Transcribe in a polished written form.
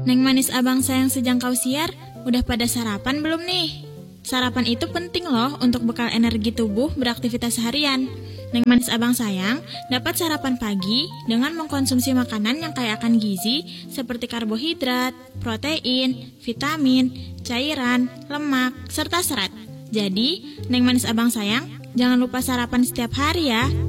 Neng manis abang sayang sejangkau siar, udah pada sarapan belum nih? Sarapan itu penting loh untuk bekal energi tubuh beraktivitas seharian. Neng manis abang sayang dapat sarapan pagi dengan mengkonsumsi makanan yang kaya akan gizi seperti karbohidrat, protein, vitamin, cairan, lemak, serta serat. Jadi, Neng manis abang sayang, jangan lupa sarapan setiap hari ya.